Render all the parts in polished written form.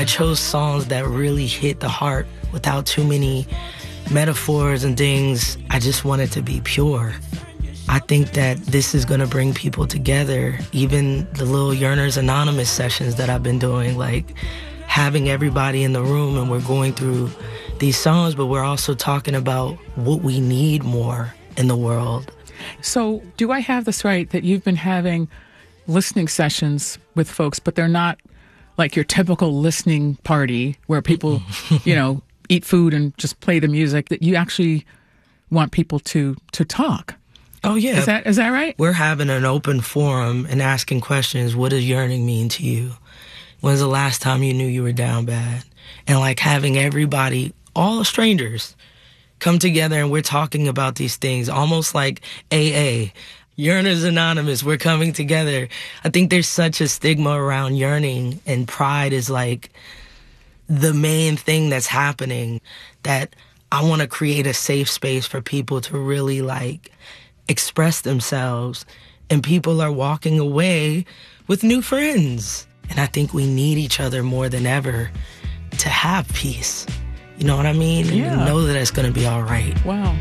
I chose songs that really hit the heart without too many metaphors and things. I just wanted to be pure. I think that this is going to bring people together. Even the little Yearners Anonymous sessions that I've been doing, like having everybody in the room and we're going through these songs, but we're also talking about what we need more in the world. So do I have this right that you've been having listening sessions with folks, but they're not like your typical listening party where people, eat food and just play the music, that you actually want people to talk? Oh, yeah. Is that right? We're having an open forum and asking questions. What does yearning mean to you? When's the last time you knew you were down bad? And like having everybody, all strangers, come together and we're talking about these things, almost like AA, Yearners Anonymous. We're coming together. I think there's such a stigma around yearning, and pride is like the main thing that's happening, that I want to create a safe space for people to really like express themselves, and people are walking away with new friends. And I think we need each other more than ever to have peace. You know what I mean? Yeah. And know that it's going to be all right. Wow.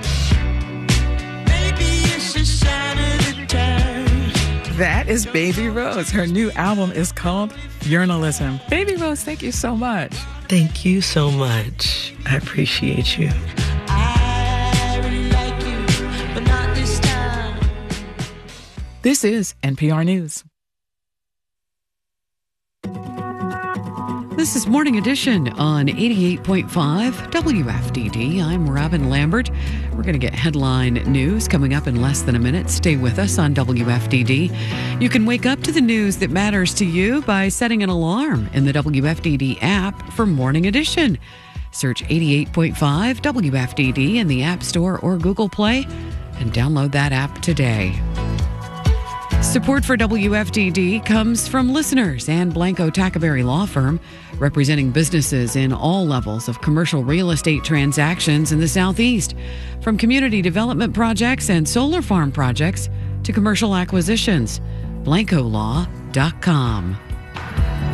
That is Baby Rose. Her new album is called Yearnalism. Baby Rose, thank you so much. Thank you so much. I appreciate you. This is NPR News. This is Morning Edition on 88.5 WFDD. I'm Robin Lambert. We're going to get headline news coming up in less than a minute. Stay with us on WFDD. You can wake up to the news that matters to you by setting an alarm in the WFDD app for Morning Edition. Search 88.5 WFDD in the App Store or Google Play and download that app today. Support for WFDD comes from listeners and Blanco Tackaberry Law Firm, representing businesses in all levels of commercial real estate transactions in the Southeast, from community development projects and solar farm projects to commercial acquisitions. BlancoLaw.com.